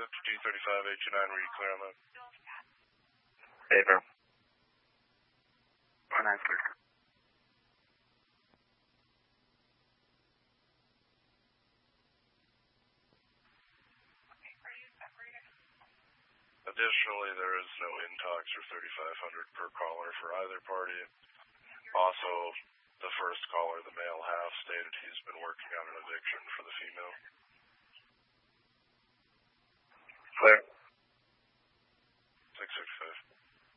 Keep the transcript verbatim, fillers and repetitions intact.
to G thirty-five eight two nine, were you clear on that? Paper. one nine clear. Additionally, there is no intox or thirty-five hundred per caller for either party. Also, the first caller, the male half, stated he's been working on an eviction for the female. Clear.